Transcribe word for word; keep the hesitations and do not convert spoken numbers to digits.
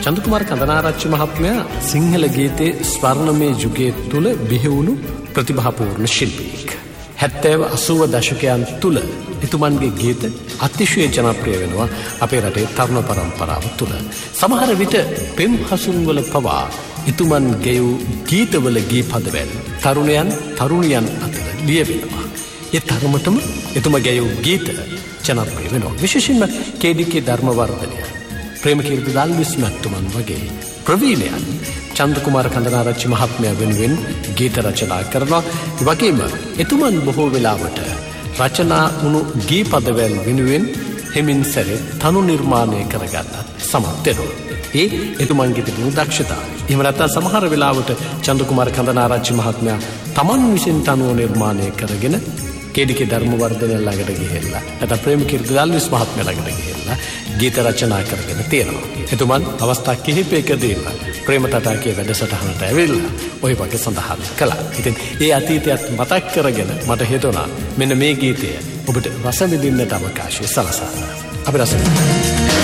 චන්දකුමාර කඳනාරච්චි මහත්මයා සිංහල ගීතයේ ස්වර්ණමය යුගයේ තුල බිහිවුණු ප්‍රතිභාපූර්ණ ශිල්පියෙක්. හැත්තෑව අසූව දශකයන් තුල එතුමන්ගේ ගීත අතිශය ජනප්‍රිය වෙනවා අපේ රටේ තරුණ පරම්පරාව තුල. සමහර විට පෙම් හසුන්වල පවා එතුමන් ගෙවූ ගීතවල ගීපදවල තරුණයන් තරුණියන් අතර ලියවෙනවා. ඒ තරමටම එතුමා ගෙවූ ගීත ජනප්‍රිය වෙනවා. විශේෂයෙන්ම කේ.ඩී.කේ. ධර්මවර්ධනය, ප්‍රේමකීර්ති දල්විස් මැතිතුමන් වගේ ප්‍රවීණයන් චන්දකුමාර කඳනාරච්චි මහත්මයා වෙනුවෙන් ගීත රචනා කරනවා. ඒ වගේම එතුමන් බොහෝ වෙලාවට රචනා වුණු ගීපදවල වෙනුවෙන් හිමින් සැරේ තනු නිර්මාණය කරගන්නත් සමත් වෙනවා. ඒ එතුමන්ගේ තිබුණු දක්ෂතාවය. එහෙම නැත්නම් සමහර වෙලාවට චන්දකුමාර කඳනාරච්චි මහත්මයා තමන් විසින් තනුව නිර්මාණය කරගෙන කේ.ඩී.කේ. ධර්මවර්ධන ළඟට ගිහිල්ලා නැත්නම් ප්‍රේමකීර්ති දල්විස් මහත්මයා ළඟට ගිහිල්ලා ගීත රචනා කරගෙන තියෙනවා. එතුමන් අවස්ථා කිහිපයකදීම ප්‍රේම තටාකයේ වැඩසටහනට ඇවිල්ලා ওই වගේ සඳහන් කළා. ඉතින් ඒ අතීතයත් මතක් කරගෙන මට හිතුණා මෙන්න මේ ගීතය ඔබට රස විඳින්නට අවකාශය සලසන්න. අපි රස විඳිමු.